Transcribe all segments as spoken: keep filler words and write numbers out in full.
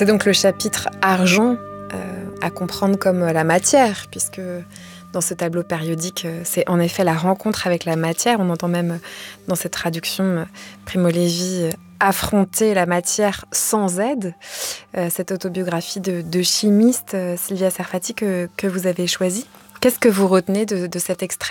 C'est donc le chapitre argent euh, à comprendre comme la matière, puisque dans ce tableau périodique, c'est en effet la rencontre avec la matière. On entend même dans cette traduction Primo Levi affronter la matière sans aide. Euh, cette autobiographie de, de chimiste, euh, Sylvia Serfati, que, que vous avez choisie. Qu'est-ce que vous retenez de, de cet extrait-là ?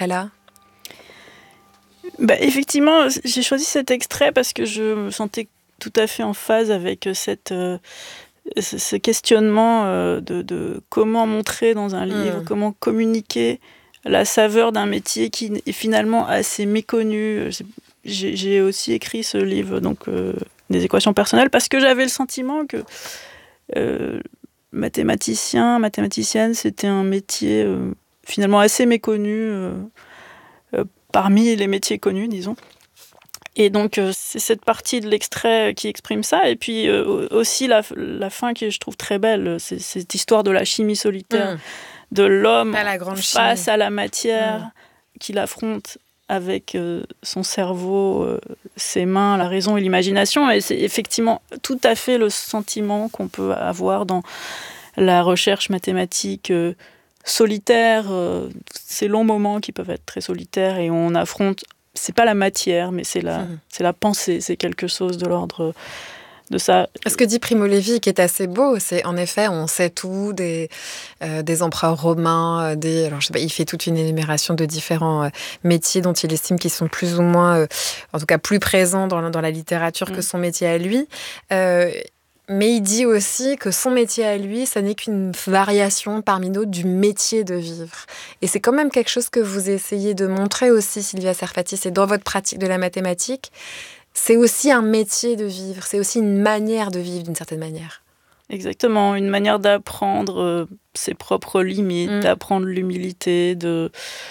Bah, effectivement, j'ai choisi cet extrait parce que je me sentais tout à fait en phase avec cette, euh, ce questionnement euh, de, de comment montrer dans un livre, mmh. comment communiquer la saveur d'un métier qui est finalement assez méconnu. J'ai, j'ai aussi écrit ce livre, donc euh, des équations personnelles, parce que j'avais le sentiment que euh, mathématicien, mathématicienne, c'était un métier euh, finalement assez méconnu euh, euh, parmi les métiers connus, disons. Et donc, euh, c'est cette partie de l'extrait qui exprime ça. Et puis euh, aussi la, la fin qui je trouve très belle, c'est cette histoire de la chimie solitaire, mmh. de l'homme face chimie. à la matière mmh. qu'il affronte avec euh, son cerveau, euh, ses mains, la raison et l'imagination. Et c'est effectivement tout à fait le sentiment qu'on peut avoir dans la recherche mathématique euh, solitaire, euh, ces longs moments qui peuvent être très solitaires et on affronte. C'est pas la matière, mais c'est la, mmh. c'est la pensée, c'est quelque chose de l'ordre de ça. Ce que dit Primo Levi, qui est assez beau, c'est en effet, on sait tout des, euh, des empereurs romains, des, alors je sais pas, il fait toute une énumération de différents euh, métiers dont il estime qu'ils sont plus ou moins, euh, en tout cas plus présents dans, dans la littérature mmh. que son métier à lui. Euh, Mais il dit aussi que son métier à lui, ça n'est qu'une variation parmi d'autres du métier de vivre. Et c'est quand même quelque chose que vous essayez de montrer aussi, Sylvia Serfati, c'est dans votre pratique de la mathématique. C'est aussi un métier de vivre, c'est aussi une manière de vivre d'une certaine manière. Exactement, une manière d'apprendre euh, ses propres limites, mmh. d'apprendre l'humilité, de,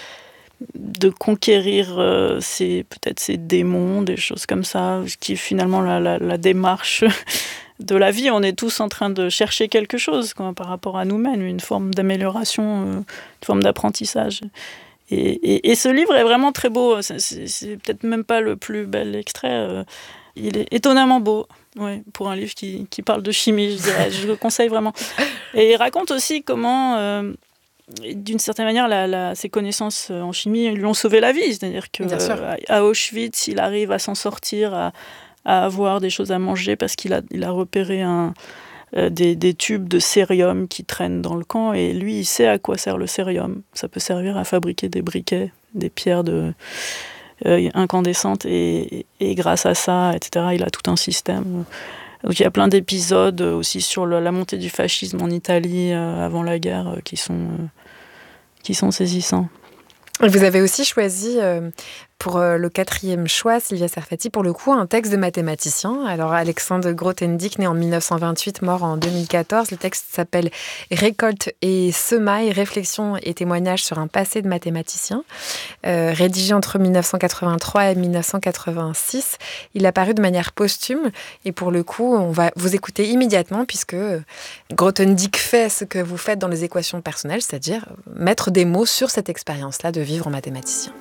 de conquérir euh, ses, peut-être ses démons, des choses comme ça, qui est finalement la, la, la démarche de la vie. On est tous en train de chercher quelque chose quoi, par rapport à nous-mêmes, une forme d'amélioration, euh, une forme d'apprentissage. Et, et, et ce livre est vraiment très beau. C'est, c'est, c'est peut-être même pas le plus bel extrait. Euh, il est étonnamment beau, ouais, pour un livre qui, qui parle de chimie, je dirais. Je le conseille vraiment. Et il raconte aussi comment, euh, d'une certaine manière, la, la, ses connaissances en chimie lui ont sauvé la vie. C'est-à-dire qu'à euh, Auschwitz, il arrive à s'en sortir, à, à avoir des choses à manger parce qu'il a, il a repéré un... Euh, des, des tubes de cérium qui traînent dans le camp et lui il sait à quoi sert le cérium. Ça peut servir à fabriquer des briquets, des pierres de, euh, incandescentes et, et grâce à ça, et cetera, il a tout un système. Donc il y a plein d'épisodes aussi sur le, la montée du fascisme en Italie euh, avant la guerre euh, qui, sont, euh, qui sont saisissants. Vous avez aussi choisi euh, pour euh, le quatrième choix, Sylvia Serfati, pour le coup, un texte de mathématicien. Alors, Alexandre Grothendieck, né en dix-neuf cent vingt-huit, mort en deux mille quatorze. Le texte s'appelle « Récolte et semailles, réflexions et témoignages sur un passé de mathématicien ». Euh, rédigé entre dix-neuf cent quatre-vingt-trois et dix-neuf cent quatre-vingt-six. Il a paru de manière posthume. Et pour le coup, on va vous écouter immédiatement puisque Grothendieck fait ce que vous faites dans les équations personnelles, c'est-à-dire mettre des mots sur cette expérience-là de vivre en mathématicien.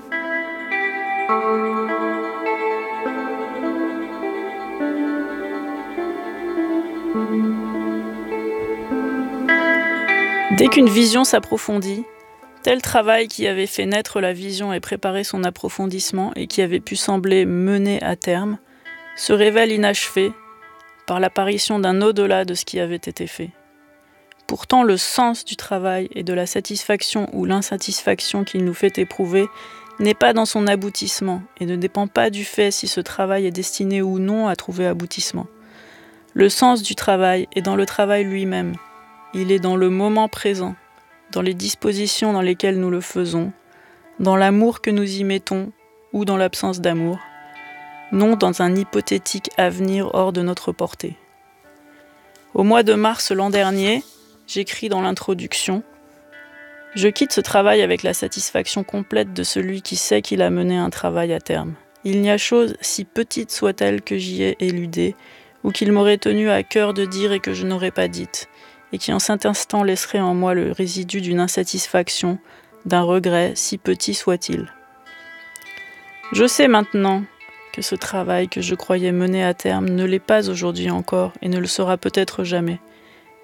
Dès qu'une vision s'approfondit, tel travail qui avait fait naître la vision et préparé son approfondissement et qui avait pu sembler mener à terme, se révèle inachevé par l'apparition d'un au-delà de ce qui avait été fait. Pourtant, le sens du travail et de la satisfaction ou l'insatisfaction qu'il nous fait éprouver n'est pas dans son aboutissement et ne dépend pas du fait si ce travail est destiné ou non à trouver aboutissement. Le sens du travail est dans le travail lui-même. Il est dans le moment présent, dans les dispositions dans lesquelles nous le faisons, dans l'amour que nous y mettons ou dans l'absence d'amour, non dans un hypothétique avenir hors de notre portée. Au mois de mars l'an dernier, j'écris dans l'introduction « Je quitte ce travail avec la satisfaction complète de celui qui sait qu'il a mené un travail à terme. Il n'y a chose, si petite soit-elle, que j'y ai éludée, ou qu'il m'aurait tenu à cœur de dire et que je n'aurais pas dite, et qui en cet instant laisserait en moi le résidu d'une insatisfaction, d'un regret, si petit soit-il. Je sais maintenant que ce travail que je croyais mener à terme ne l'est pas aujourd'hui encore et ne le sera peut-être jamais.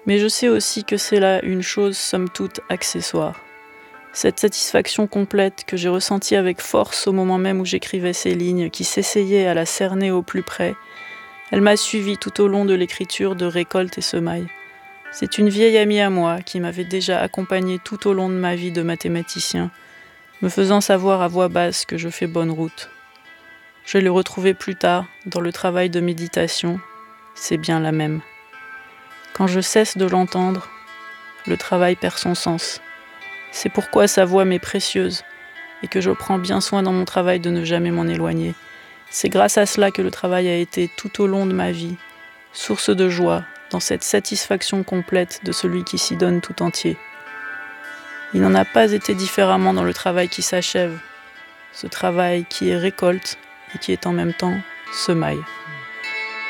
Mais je sais aussi que c'est là une chose somme toute accessoire. Cette satisfaction complète que j'ai ressentie avec force au moment même où j'écrivais ces lignes, qui s'essayaient à la cerner au plus près, elle m'a suivi tout au long de l'écriture de Récolte et Semailles. C'est une vieille amie à moi qui m'avait déjà accompagnée tout au long de ma vie de mathématicien, me faisant savoir à voix basse que je fais bonne route. Je l'ai retrouvée plus tard dans le travail de méditation, c'est bien la même. Quand je cesse de l'entendre, le travail perd son sens. C'est pourquoi sa voix m'est précieuse et que je prends bien soin dans mon travail de ne jamais m'en éloigner. C'est grâce à cela que le travail a été tout au long de ma vie source de joie dans cette satisfaction complète de celui qui s'y donne tout entier. Il n'en a pas été différemment dans le travail qui s'achève, ce travail qui est récolte et qui est en même temps semaille.